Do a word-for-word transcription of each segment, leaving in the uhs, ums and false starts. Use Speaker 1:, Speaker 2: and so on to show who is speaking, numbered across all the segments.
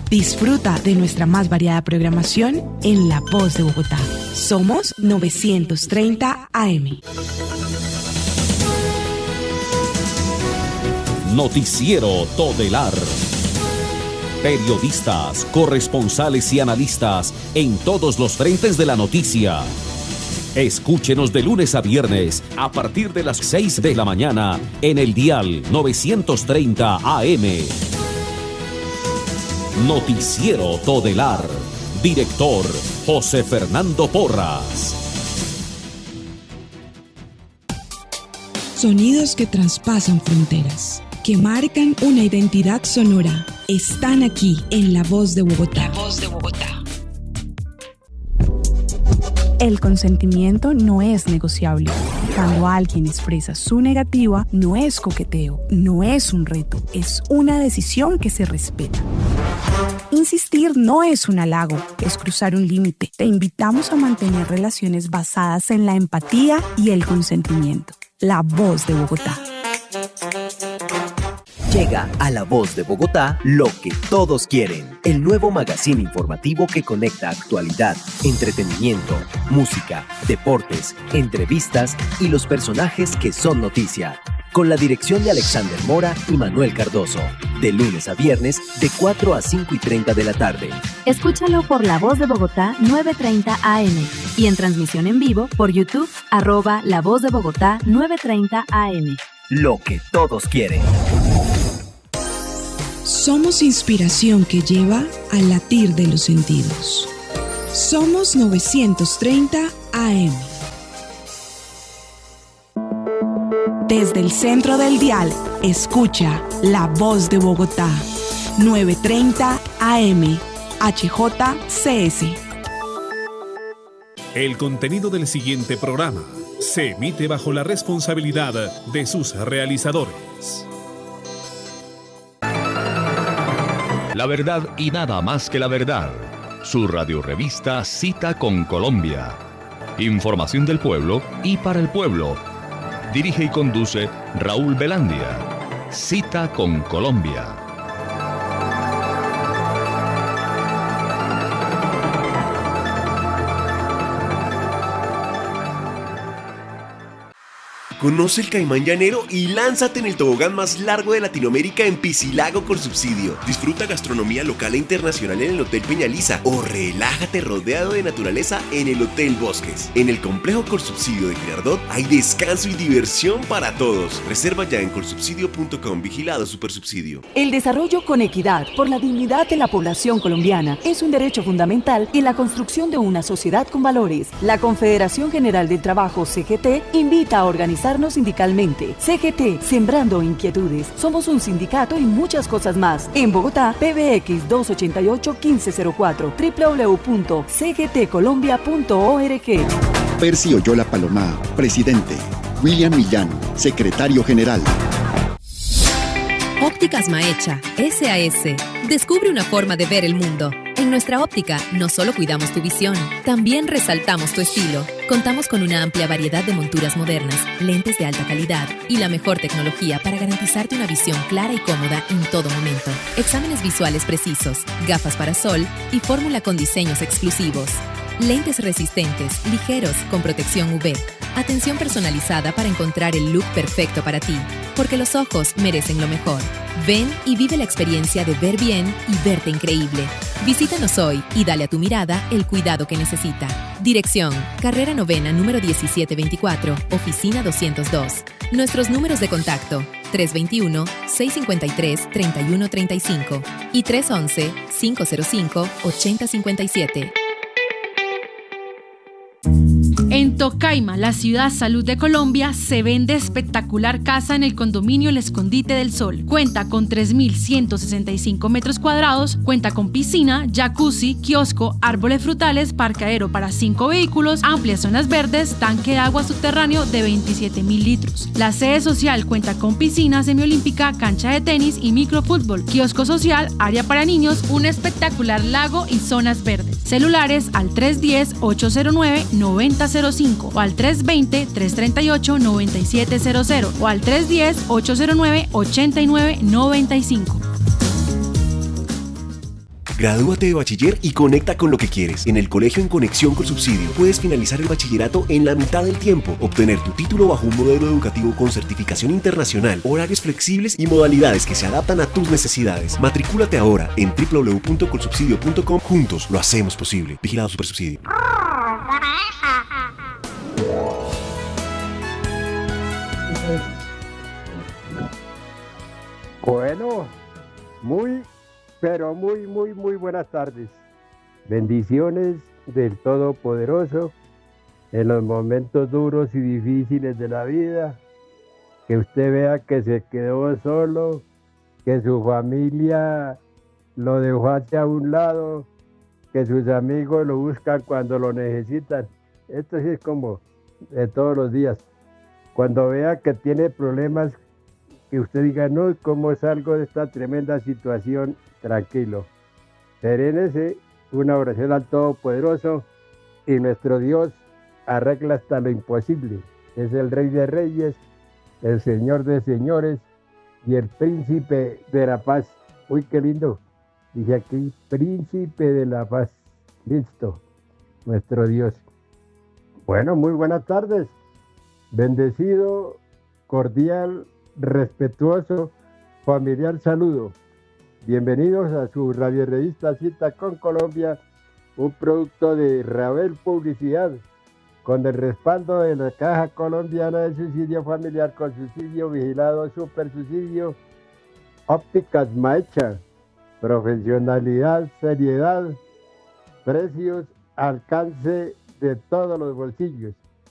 Speaker 1: Disfruta de nuestra más variada programación en La Voz de Bogotá. Somos novecientos treinta A M.
Speaker 2: Noticiero Todelar. Periodistas, corresponsales y analistas en todos los frentes de la noticia. Escúchenos de lunes a viernes a partir de las seis de la mañana en el dial novecientos treinta A M. Noticiero Todelar. Director José Fernando Porras.
Speaker 1: Sonidos que traspasan fronteras, que marcan una identidad sonora, están aquí en La Voz de Bogotá. La Voz de Bogotá. El consentimiento no es negociable. Cuando alguien expresa su negativa, no es coqueteo, no es un reto, es una decisión que se respeta. Insistir no es un halago, es cruzar un límite. Te invitamos a mantener relaciones basadas en la empatía y el consentimiento. La Voz de Bogotá.
Speaker 3: Llega a La Voz de Bogotá lo que todos quieren. El nuevo magazine informativo que conecta actualidad, entretenimiento, música, deportes, entrevistas y los personajes que son noticia. Con la dirección de Alexander Mora y Manuel Cardoso. De lunes a viernes, de cuatro a cinco y treinta de la tarde.
Speaker 4: Escúchalo por La Voz de Bogotá nueve treinta A M y en transmisión en vivo por YouTube, arroba La Voz de Bogotá nueve treinta A M.
Speaker 3: Lo que todos quieren.
Speaker 1: Somos inspiración que lleva al latir de los sentidos. Somos novecientos treinta A M. Desde el centro del dial, escucha La Voz de Bogotá, nueve treinta A M, H J C S.
Speaker 5: El contenido del siguiente programa se emite bajo la responsabilidad de sus realizadores.
Speaker 6: La verdad y nada más que la verdad. Su radiorevista Cita con Colombia. Información del pueblo y para el pueblo. Dirige y conduce Raúl Velandia. Cita con Colombia.
Speaker 7: Conoce el Caimán Llanero y lánzate en el tobogán más largo de Latinoamérica en Piscilago con subsidio. Disfruta gastronomía local e internacional en el Hotel Peñaliza o relájate rodeado de naturaleza en el Hotel Bosques. En el complejo Colsubsidio de Girardot hay descanso y diversión para todos. Reserva ya en colsubsidio punto com. Vigilado Supersubsidio.
Speaker 8: El desarrollo con equidad por la dignidad de la población colombiana es un derecho fundamental en la construcción de una sociedad con valores. La Confederación General del Trabajo, C G T, invita a organizar sindicalmente. C G T, Sembrando Inquietudes. Somos un sindicato y muchas cosas más. En Bogotá, P B X dos ocho ocho, uno cinco cero cuatro, doble u doble u doble u punto c g t colombia punto org.
Speaker 9: Percy Oyola Palomá, presidente. William Millán, secretario general.
Speaker 10: Ópticas Maecha, S A S. Descubre una forma de ver el mundo. En nuestra óptica, no solo cuidamos tu visión, también resaltamos tu estilo. Contamos con una amplia variedad de monturas modernas, lentes de alta calidad y la mejor tecnología para garantizarte una visión clara y cómoda en todo momento. Exámenes visuales precisos, gafas para sol y fórmula con diseños exclusivos. Lentes resistentes, ligeros, con protección U V. Atención personalizada para encontrar el look perfecto para ti. Porque los ojos merecen lo mejor. Ven y vive la experiencia de ver bien y verte increíble. Visítanos hoy y dale a tu mirada el cuidado que necesita. Dirección: Carrera Novena, número diecisiete veinticuatro, Oficina doscientos dos. Nuestros números de contacto: tres dos uno, seis cinco tres, tres uno tres cinco y tres uno uno, cinco cero cinco, ocho cero cinco siete.
Speaker 11: En Tocaima, la ciudad salud de Colombia, se vende espectacular casa en el condominio El Escondite del Sol. Cuenta con tres mil ciento sesenta y cinco metros cuadrados, cuenta con piscina, jacuzzi, kiosco, árboles frutales, parqueadero para cinco vehículos, amplias zonas verdes, tanque de agua subterráneo de veintisiete mil litros. La sede social cuenta con piscina semiolímpica, cancha de tenis y microfútbol, kiosco social, área para niños, un espectacular lago y zonas verdes. Celulares al tres uno cero, ocho cero nueve, nueve cero cero cinco o al tres dos cero, tres tres ocho, nueve siete cero cero o al tres uno cero, ocho cero nueve, ocho nueve nueve cinco.
Speaker 7: Gradúate de bachiller y conecta con lo que quieres. En el colegio En Conexión con Subsidio puedes finalizar el bachillerato en la mitad del tiempo, obtener tu título bajo un modelo educativo con certificación internacional, horarios flexibles y modalidades que se adaptan a tus necesidades. Matricúlate ahora en doble u doble u doble u punto colsubsidio punto com. Juntos lo hacemos posible. Vigilado Supersubsidio.
Speaker 12: Bueno, muy, pero muy, muy, muy buenas tardes. Bendiciones del Todopoderoso en los momentos duros y difíciles de la vida. Que usted vea que se quedó solo, que su familia lo dejó hacia un lado, que sus amigos lo buscan cuando lo necesitan. Esto sí es como de todos los días. Cuando vea que tiene problemas, que usted diga, no, ¿cómo salgo de esta tremenda situación? Tranquilo. Serénese, una oración al Todopoderoso, y nuestro Dios arregla hasta lo imposible. Es el Rey de Reyes, el Señor de Señores y el Príncipe de la Paz. Uy, qué lindo. Dije aquí, Príncipe de la Paz. Listo, nuestro Dios. Bueno, muy buenas tardes. Bendecido, cordial, respetuoso, familiar saludo. Bienvenidos a su radiorevista Cita con Colombia, un producto de Ravel Publicidad, con el respaldo de la Caja Colombiana de Subsidio Familiar con Subsidio Vigilado Super Subsidio, Ópticas Maecha, profesionalidad, seriedad, precios, alcance de todos los bolsillos.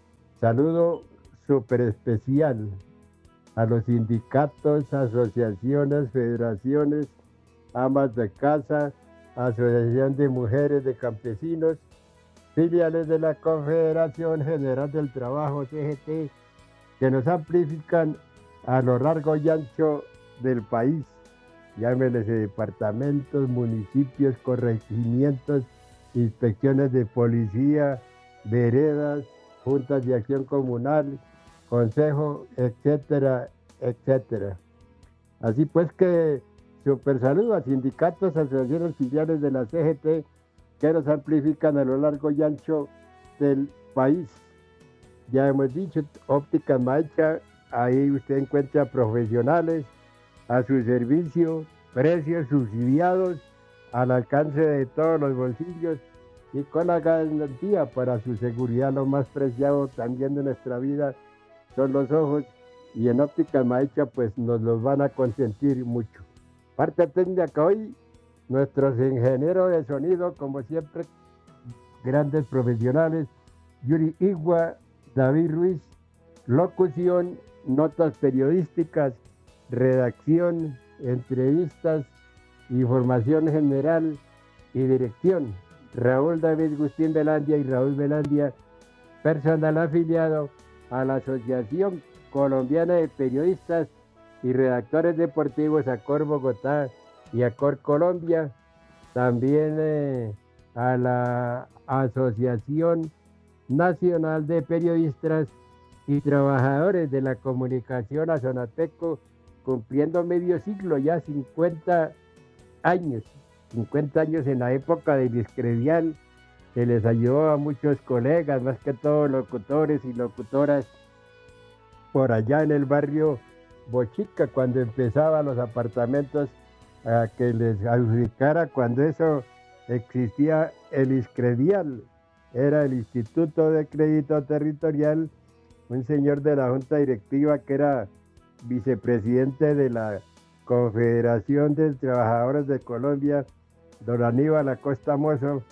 Speaker 12: Saludo súper especial a los sindicatos, asociaciones, federaciones, amas de casa, asociación de mujeres de campesinos, filiales de la Confederación General del Trabajo, C G T, que nos amplifican a lo largo y ancho del país. Llámenles departamentos, municipios, corregimientos, inspecciones de policía, veredas, juntas de acción comunal, consejo, etcétera, etcétera. Así pues que super saludo a sindicatos, asociaciones filiales de la C G T que nos amplifican a lo largo y ancho del país. Ya hemos dicho, Óptica Maecha, ahí usted encuentra profesionales a su servicio, precios subsidiados al alcance de todos los bolsillos y con la garantía para su seguridad. Lo más preciado también de nuestra vida son los ojos, y en Óptica Maecha pues nos los van a consentir mucho. Parte técnica hoy, nuestros ingenieros de sonido, como siempre, grandes profesionales, Yuri Igua, David Ruiz, locución, notas periodísticas, redacción, entrevistas, información general y dirección. Raúl David Gustín Velandia y Raúl Velandia, personal afiliado a la Asociación Colombiana de Periodistas y Redactores Deportivos, ACOR Bogotá y ACOR Colombia, también eh, a la Asociación Nacional de Periodistas y Trabajadores de la Comunicación, ASONAPECO, cumpliendo medio siglo, ya cincuenta años, cincuenta años en la época del Discredial. Se les ayudó a muchos colegas, más que todos locutores y locutoras, por allá en el barrio Bochica, cuando empezaban los apartamentos a que les adjudicara, cuando eso existía el Discredial, era el Instituto de Crédito Territorial, un señor de la Junta Directiva que era vicepresidente de la Confederación de Trabajadores de Colombia, don Aníbal Acosta Mozo.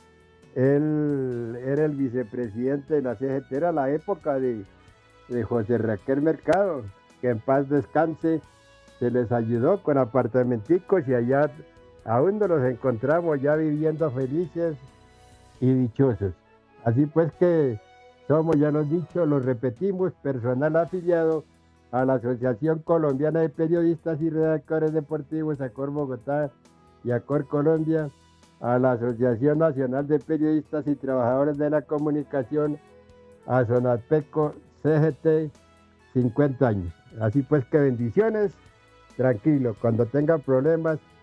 Speaker 12: Él era el vicepresidente de la C G T, era la época de, de José Raquel Mercado, que en paz descanse. Se les ayudó con apartamenticos y allá aún nos los encontramos ya viviendo felices y dichosos. Así pues que somos, ya lo he dicho, lo repetimos, personal afiliado a la Asociación Colombiana de Periodistas y Redactores Deportivos, ACOR Bogotá y ACOR Colombia, a la Asociación Nacional de Periodistas y Trabajadores de la Comunicación, a ASONAPECO, C G T, cincuenta años. Así pues que bendiciones, tranquilo, cuando tengan problemas,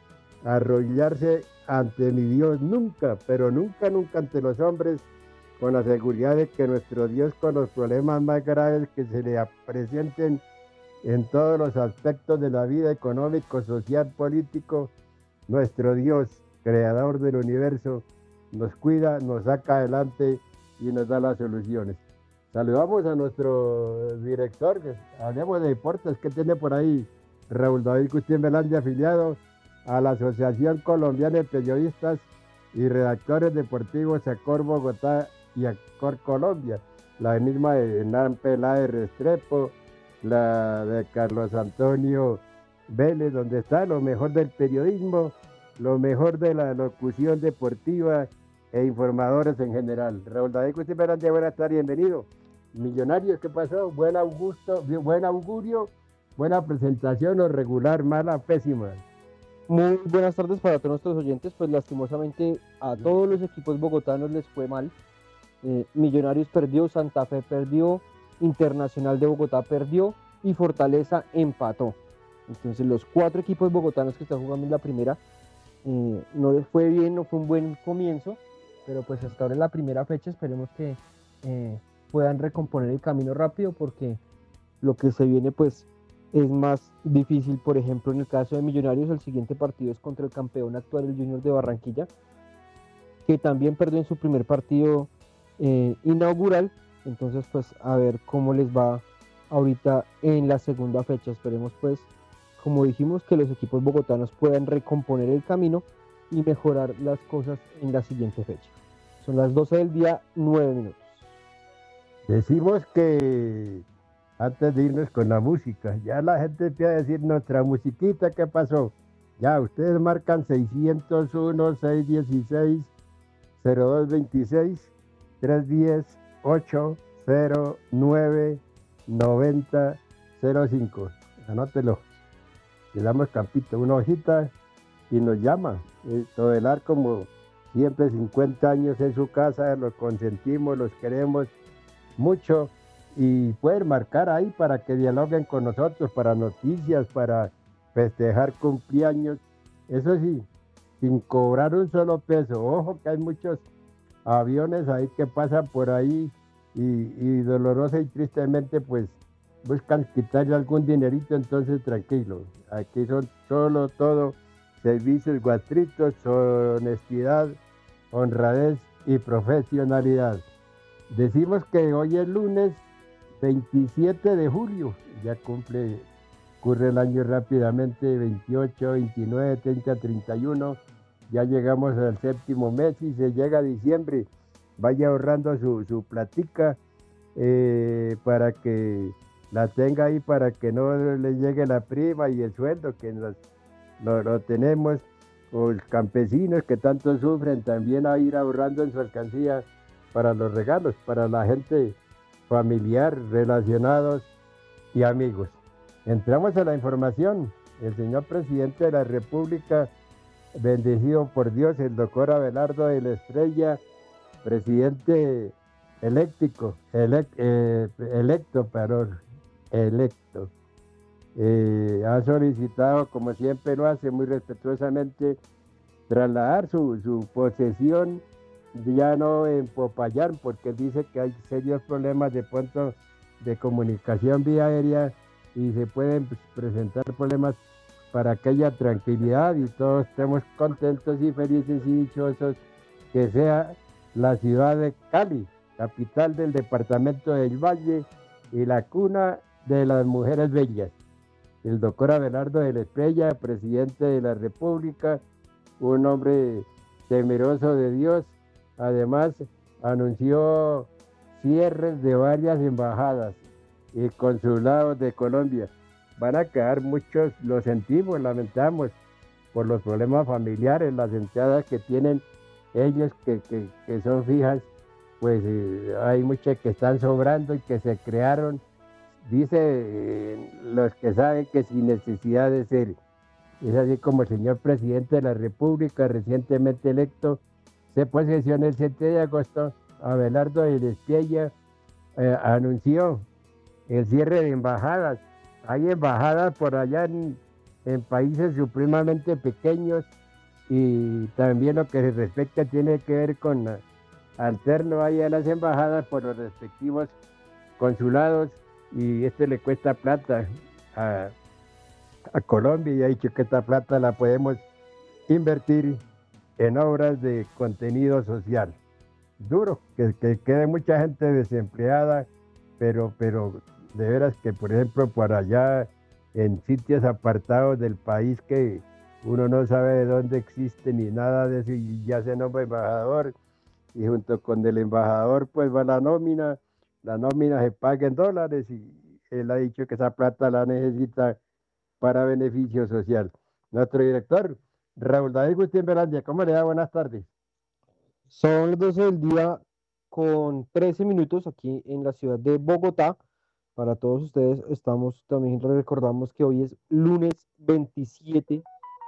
Speaker 12: arrodillarse ante mi Dios nunca, pero nunca, nunca ante los hombres, con la seguridad de que nuestro Dios, con los problemas más graves que se le presenten en todos los aspectos de la vida económico, social, político, nuestro Dios, creador del universo, nos cuida, nos saca adelante y nos da las soluciones. Saludamos a nuestro director, que hablemos de deportes, que tiene por ahí Raúl David Gutiérrez Velandia, afiliado a la Asociación Colombiana de Periodistas y Redactores Deportivos ACOR Bogotá y ACOR Colombia, la misma de Hernán Peláez Restrepo, la de Carlos Antonio Vélez, donde está lo mejor del periodismo, lo mejor de la locución deportiva e informadores en general. Raúl David Gutiérrez Velandia, buenas tardes, bienvenido. Millonarios, ¿qué pasó? Buen augusto, buen augurio, buena presentación o regular, mala, pésima.
Speaker 13: Muy buenas tardes para todos nuestros oyentes. Pues lastimosamente a todos los equipos bogotanos les fue mal. Eh, Millonarios perdió, Santa Fe perdió, Internacional de Bogotá perdió y Fortaleza empató. Entonces los cuatro equipos bogotanos que están jugando en la primera eh, no les fue bien, no fue un buen comienzo, pero pues hasta ahora en la primera fecha esperemos que eh, puedan recomponer el camino rápido, porque lo que se viene pues es más difícil. Por ejemplo, en el caso de Millonarios, el siguiente partido es contra el campeón actual, el Junior de Barranquilla, que también perdió en su primer partido eh, inaugural. Entonces pues a ver cómo les va ahorita en la segunda fecha. Esperemos pues, como dijimos, que los equipos bogotanos puedan recomponer el camino y mejorar las cosas en la siguiente fecha. Son las doce del día, nueve minutos.
Speaker 12: Decimos que antes de irnos con la música, ya la gente empieza a decir nuestra musiquita, ¿qué pasó? Ya, ustedes marcan seiscientos uno, seiscientos dieciséis, cero dos veintiséis, trescientos diez, ocho cero nueve, noventa, cero cinco. Anótelo. Le damos campito, una hojita y nos llama. Eh, Todelar, como siempre, cincuenta años en su casa, los consentimos, los queremos mucho. Y pueden marcar ahí para que dialoguen con nosotros, para noticias, para festejar cumpleaños. Eso sí, sin cobrar un solo peso. Ojo que hay muchos aviones ahí que pasan por ahí y, y dolorosa y tristemente pues buscan quitarle algún dinerito, entonces tranquilo. Aquí son solo todo servicios gratuitos, honestidad, honradez y profesionalidad. Decimos que hoy es lunes veintisiete de julio, ya cumple, ocurre el año rápidamente, veintiocho, veintinueve, treinta, treinta y uno, ya llegamos al séptimo mes y se llega a diciembre. Vaya ahorrando su, su platica eh, para que la tenga ahí, para que no le llegue la prima y el sueldo que nos, lo, lo tenemos, o los campesinos que tanto sufren, también a ir ahorrando en su alcancía para los regalos, para la gente familiar, relacionados y amigos. Entramos a la información. El señor presidente de la República, bendecido por Dios, el doctor Abelardo de la Estrella, presidente eléctico, elec, eh, electo, perdón, electo, eh, ha solicitado, como siempre lo hace muy respetuosamente, trasladar su, su posesión ya no en Popayán, porque dice que hay serios problemas de pronto de comunicación vía aérea y se pueden presentar problemas, para que haya tranquilidad y todos estemos contentos y felices y dichosos, que sea la ciudad de Cali, capital del departamento del Valle y la cuna de las mujeres bellas. El doctor Abelardo de la Estrella, presidente de la República, un hombre temeroso de Dios, además anunció cierres de varias embajadas y consulados de Colombia. Van a quedar muchos, lo sentimos, lamentamos, por los problemas familiares, las entradas que tienen ellos que, que, que son fijas, pues eh, hay muchas que están sobrando y que se crearon, dice eh, los que saben, que sin necesidad de ser. Es así como el señor presidente de la República, recientemente electo, se posesiona el siete de agosto, Abelardo de la Estrella eh, anunció el cierre de embajadas. Hay embajadas por allá en, en países supremamente pequeños y también lo que se respecta tiene que ver con la, alterno ahí a las embajadas por los respectivos consulados, y esto le cuesta plata a, a Colombia, y ha dicho que esta plata la podemos invertir en obras de contenido social. Duro, que, que quede mucha gente desempleada, pero, pero de veras que, por ejemplo, por allá en sitios apartados del país que uno no sabe de dónde existe ni nada de eso, y ya se nombra embajador, y junto con el embajador pues va la nómina, la nómina se paga en dólares, y él ha dicho que esa plata la necesita para beneficio social. Nuestro director, Raúl David Gutiérrez Velandia, ¿cómo le da? Buenas tardes.
Speaker 13: Son las doce del día con trece minutos aquí en la ciudad de Bogotá. Para todos ustedes estamos, también recordamos que hoy es lunes veintisiete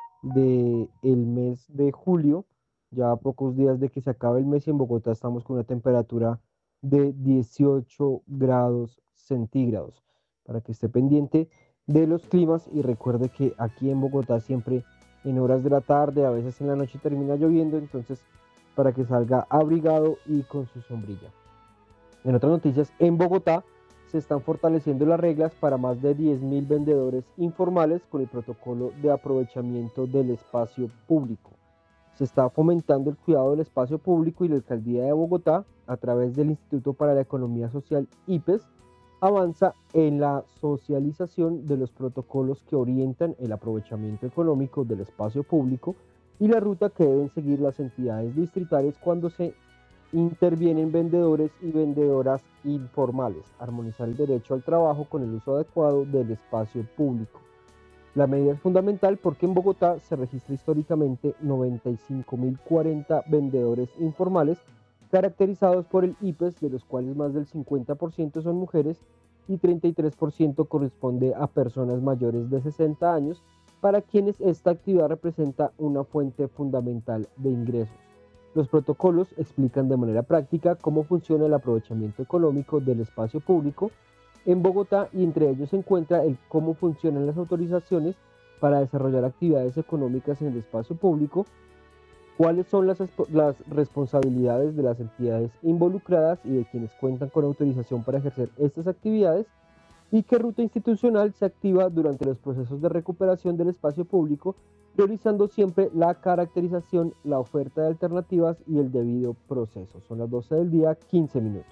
Speaker 13: del mes de julio, ya a pocos días de que se acabe el mes, y en Bogotá estamos con una temperatura de dieciocho grados centígrados. Para que esté pendiente de los climas y recuerde que aquí en Bogotá siempre en horas de la tarde, a veces en la noche termina lloviendo, entonces para que salga abrigado y con su sombrilla. En otras noticias, en Bogotá se están fortaleciendo las reglas para más de diez mil vendedores informales con el protocolo de aprovechamiento del espacio público. Se está fomentando el cuidado del espacio público, y la Alcaldía de Bogotá, a través del Instituto para la Economía Social I P E S, avanza en la socialización de los protocolos que orientan el aprovechamiento económico del espacio público y la ruta que deben seguir las entidades distritales cuando se intervienen vendedores y vendedoras informales, armonizar el derecho al trabajo con el uso adecuado del espacio público. La medida es fundamental porque en Bogotá se registra históricamente noventa y cinco mil cuarenta vendedores informales caracterizados por el I P E S, de los cuales más del cincuenta por ciento son mujeres y treinta y tres por ciento corresponde a personas mayores de sesenta años, para quienes esta actividad representa una fuente fundamental de ingresos. Los protocolos explican de manera práctica cómo funciona el aprovechamiento económico del espacio público en Bogotá, y entre ellos se encuentra el cómo funcionan las autorizaciones para desarrollar actividades económicas en el espacio público, cuáles son las, las responsabilidades de las entidades involucradas y de quienes cuentan con autorización para ejercer estas actividades, y qué ruta institucional se activa durante los procesos de recuperación del espacio público, priorizando siempre la caracterización, la oferta de alternativas y el debido proceso. Son las doce del día, quince minutos.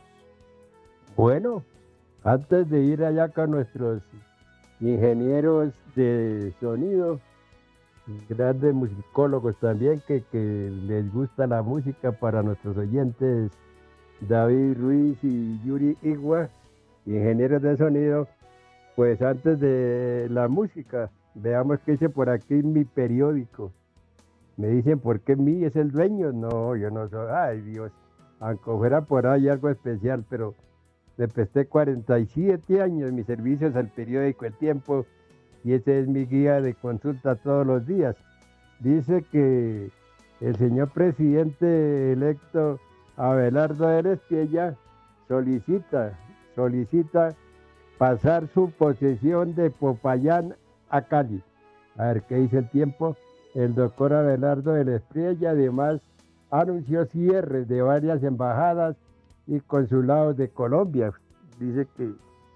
Speaker 12: Bueno, antes de ir allá con nuestros ingenieros de sonido, grandes musicólogos también, que, que les gusta la música, para nuestros oyentes, David Ruiz y Yuri Igua, ingenieros de sonido, pues antes de la música, veamos qué dice por aquí mi periódico. Me dicen, ¿por qué mi es el dueño? No, yo no soy, ay Dios, aunque fuera por ahí algo especial, pero le presté cuarenta y siete años mis servicios al periódico El Tiempo, y ese es mi guía de consulta todos los días. Dice que el señor presidente electo Abelardo del Espiella solicita, solicita pasar su posesión de Popayán a Cali. A ver qué dice El Tiempo. El doctor Abelardo del Espiella además anunció cierres de varias embajadas y consulados de Colombia. Dice que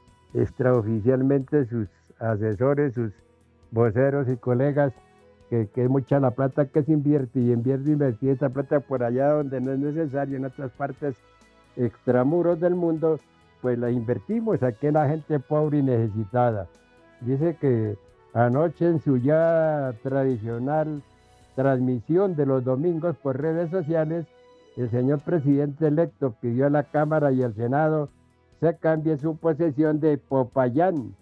Speaker 12: extraoficialmente sus asesores, sus voceros y colegas, que, que es mucha la plata que se invierte, y invierte invertir esta plata por allá donde no es necesario, en otras partes extramuros del mundo, pues la invertimos aquí en la gente pobre y necesitada. Dice que anoche, en su ya tradicional transmisión de los domingos por redes sociales, el señor presidente electo pidió a la Cámara y al Senado se cambie su posesión de Popayán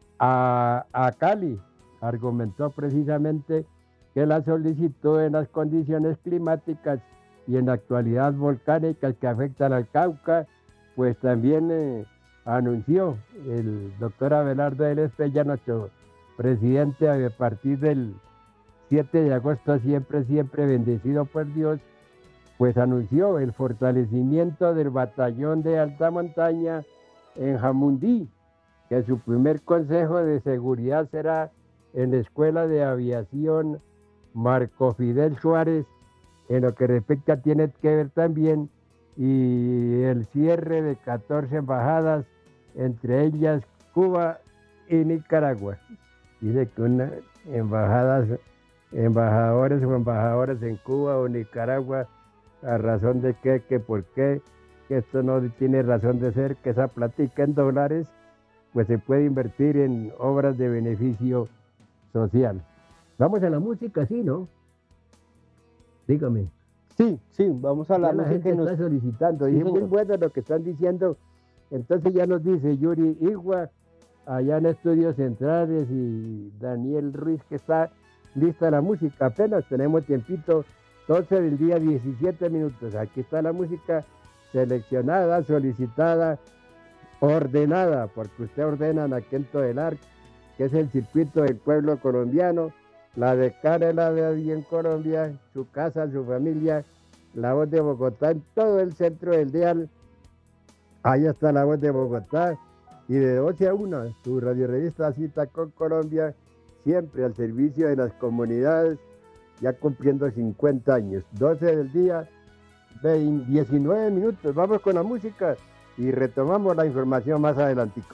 Speaker 12: a, a Cali. Argumentó precisamente que la solicitó en las condiciones climáticas y en la actualidad volcánicas que afectan al Cauca, pues también eh, anunció el doctor Abelardo del Espiella, nuestro presidente, a partir del siete de agosto, siempre, siempre bendecido por Dios, pues anunció el fortalecimiento del batallón de alta montaña en Jamundí, que su primer consejo de seguridad será en la Escuela de Aviación Marco Fidel Suárez, en lo que respecta tiene que ver también, y el cierre de catorce embajadas, entre ellas Cuba y Nicaragua. Dice que una embajadas, embajadores o embajadoras en Cuba o Nicaragua, a razón de qué, que por qué, que esto no tiene razón de ser, que esa plática en dólares, pues se puede invertir en obras de beneficio social. Vamos a la música, ¿sí, no? Dígame.
Speaker 13: Sí, sí, vamos a la,
Speaker 12: ya la gente nos... está solicitando, sí, y es muy bueno lo que están diciendo. Entonces ya nos dice Yuri Igua, allá en Estudios Centrales, y Daniel Ruiz, que está lista la música. Apenas tenemos tiempito, doce del día, diecisiete minutos. Aquí está la música seleccionada, solicitada, ordenada, porque usted ordena en Aquento del Arc, que es el circuito del pueblo colombiano, la de Cara, la de Adi en Colombia, su casa, su familia, La Voz de Bogotá en todo el centro del dial. Ahí está La Voz de Bogotá, y de doce a una, su radiorevista Cita con Colombia, siempre al servicio de las comunidades, ya cumpliendo cincuenta años. doce del día, diecinueve minutos. Vamos con la música y retomamos la información más adelantico.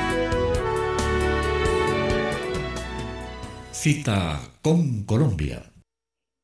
Speaker 14: Cita con Colombia.